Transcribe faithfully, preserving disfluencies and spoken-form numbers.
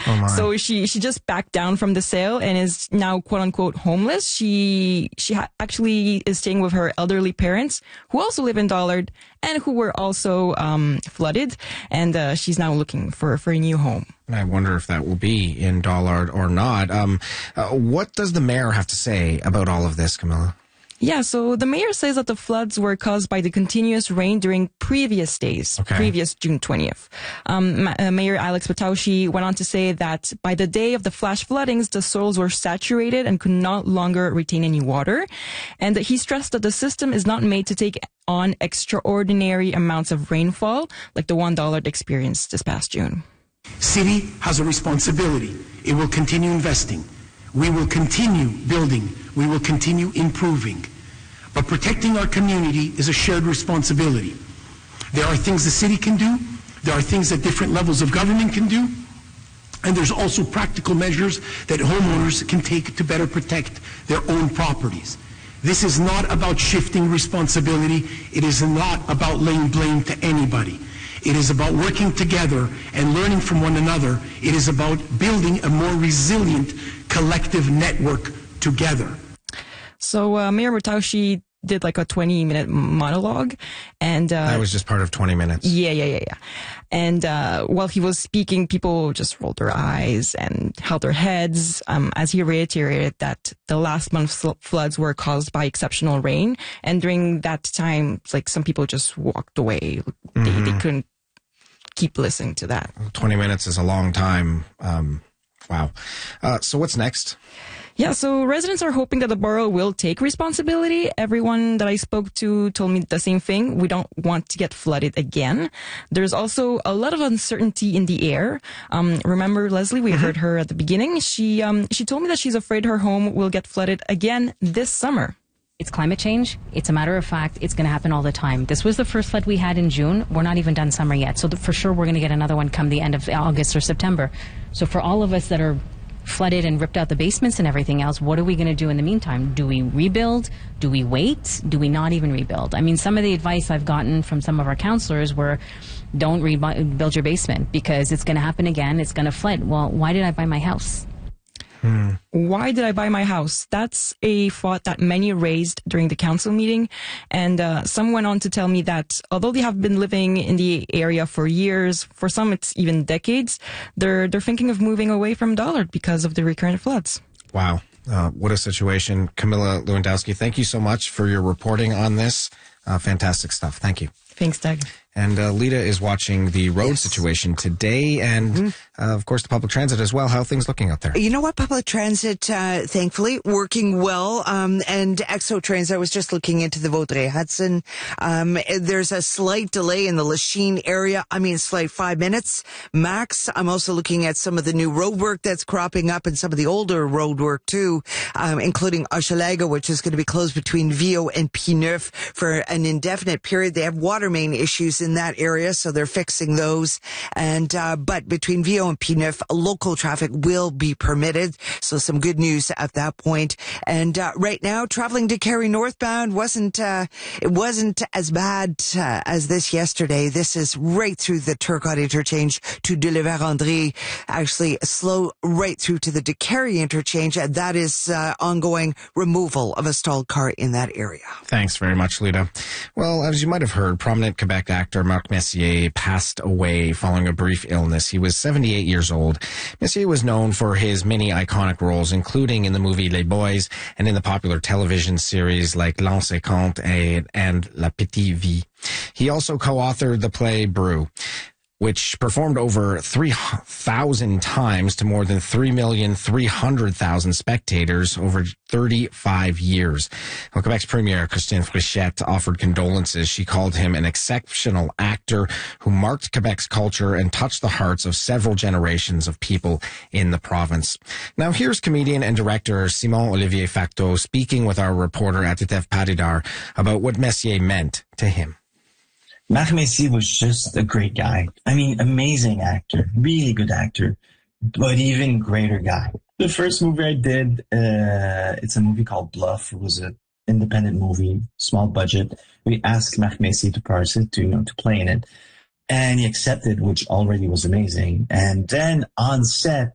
Oh my. So she, she just backed down from the sale and is now quote unquote homeless. She, she ha- actually is staying with her elderly parents who also live in Dollard and who were also, um, flooded. And, uh, she's now looking for, for a new home. And I wonder if that will be in Dollard or not. Um, uh, what does the mayor have to say about all of this, Camilla? Yeah, so the mayor says that the floods were caused by the continuous rain during previous days, okay. previous June twentieth. Um, Ma- uh, Mayor Alex Bataushi went on to say that by the day of the flash floodings, the soils were saturated and could not longer retain any water. And he stressed that the system is not made to take on extraordinary amounts of rainfall like the one Dollard experienced this past June. City has a responsibility. It will continue investing. We will continue building. We will continue improving. But protecting our community is a shared responsibility. There are things the city can do. There are things that different levels of government can do. And there's also practical measures that homeowners can take to better protect their own properties. This is not about shifting responsibility. It is not about laying blame to anybody. It is about working together and learning from one another. It is about building a more resilient collective network together. So uh, Mayor Bataushi did like a twenty minute monologue, and uh, that was just part of twenty minutes. Yeah, yeah, yeah, yeah. And uh, while he was speaking, people just rolled their eyes and held their heads um, as he reiterated that the last month's floods were caused by exceptional rain, and during that time, like some people just walked away. Mm-hmm. They, they couldn't keep listening to that. Twenty minutes is a long time. Um, wow. Uh, so what's next? Yeah, so residents are hoping that the borough will take responsibility. Everyone that I spoke to told me the same thing. We don't want to get flooded again. There's also a lot of uncertainty in the air. Um, remember, Leslie, we mm-hmm. heard her at the beginning. She, um, she told me that she's afraid her home will get flooded again this summer. It's climate change. It's a matter of fact. It's going to happen all the time. This was the first flood we had in June. We're not even done summer yet. So for sure, we're going to get another one come the end of August or September. So for all of us that are flooded and ripped out the basements and everything else, what are we going to do in the meantime? Do we rebuild? Do we wait? Do we not even rebuild? I mean, some of the advice I've gotten from some of our counselors were, don't rebuild your basement because it's going to happen again. It's going to flood. Well, why did I buy my house? Hmm. Why did I buy my house? That's a thought that many raised during the council meeting. And uh, some went on to tell me that although they have been living in the area for years, for some it's even decades, they're they're thinking of moving away from Dollard because of the recurrent floods. Wow. Uh, what a situation. Camilla Lewandowski, thank you so much for your reporting on this. Uh, fantastic stuff. Thank you. Thanks, Doug. And uh, Lita is watching the road yes. situation today and, mm-hmm. uh, of course, the public transit as well. How are things looking out there? You know what? Public transit, uh, thankfully, working well. Um, and Exo Trains, I was just looking into the Vaudreuil-Hudson. Um, there's a slight delay in the Lachine area. I mean, slight five minutes max. I'm also looking at some of the new road work that's cropping up and some of the older road work, too, um, including Hochelaga, which is going to be closed between Viau and P-Neuf for an indefinite period. They have water main issues in that area, so they're fixing those. And uh, but between Viau and P-Neuf, local traffic will be permitted. So some good news at that point. And uh, right now, traveling to Carrie northbound wasn't uh, it wasn't as bad uh, as this yesterday. This is right through the Turcotte interchange to de la Vérendrye. Actually, slow right through to the de Carrie interchange. And that is uh, ongoing removal of a stalled car in that area. Thanks very much, Lita. Well, as you might have heard, prominent Quebec actor Marc Messier passed away following a brief illness. He was seventy-eight years old. Messier was known for his many iconic roles, including in the movie Les Boys and in the popular television series like L'An cinquante and, and La Petite Vie. He also co-authored the play Brou, which performed over three thousand times to more than three million three hundred thousand spectators over thirty-five years. Well, Quebec's Premier, Christine Frichette, offered condolences. She called him an exceptional actor who marked Quebec's culture and touched the hearts of several generations of people in the province. Now, here's comedian and director Simon Olivier Facto speaking with our reporter Atitev Padidar about what Messier meant to him. Marc Messier was just a great guy. I mean, amazing actor, really good actor, but even greater guy. The first movie I did, uh, it's a movie called Bluff. It was an independent movie, small budget. We asked Marc Messier to parse it, to, you know, to play in it. And he accepted, which already was amazing. And then on set,